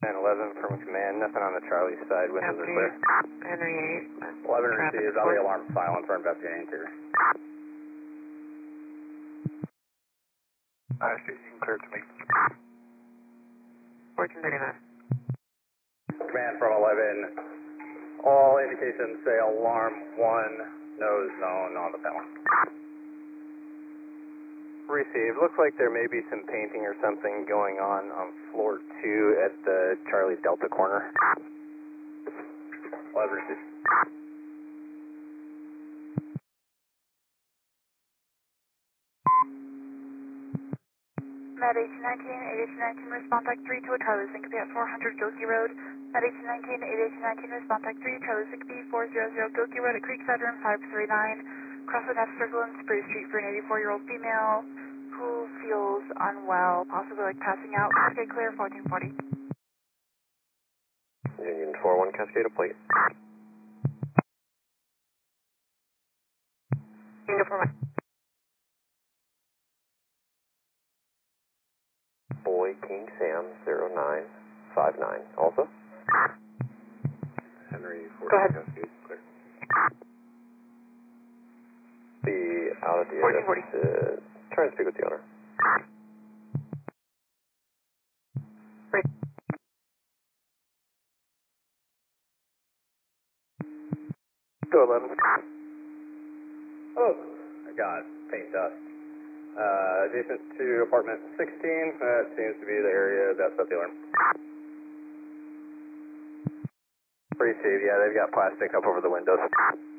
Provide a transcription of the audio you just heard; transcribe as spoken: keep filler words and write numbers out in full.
ten eleven from command, nothing on the Charlie side, windows are clear. Henry eight. eleven received, I'll be alarm silent for investigating interior. I see, you can clear it to me. fourteen thirty-nine. Command from eleven, all indications say alarm one, nose zone on the panel. Received. Looks like there may be some painting or something going on on floor two at the Charlie Delta corner. eleven received. Med eighteen nineteen, eight eighteen nineteen, respond tech three to a Charlie Syncope at four hundred Gilkey Road. Med eighteen nineteen, eight eighteen nineteen, respond tech three, Charlie Syncope, four hundred Gilkey Road at Creekside Room five three nine. Cross the F Circle and Spruce Street for an eighty-four-year-old female who feels unwell, possibly like passing out. Okay, clear, fourteen forty. Union four one Cascade, plate. Union four one. Boy King Sam zero nine five nine. Also? Henry four Go ahead. Cascade, clear. Be out at the fourteen forty. uh, try and speak with the owner. Right. Go eleven. Oh, I got paint dust. Uh, adjacent to apartment sixteen, that seems to be the area that's at the alarm. Pretty safe, yeah, they've got plastic up over the windows.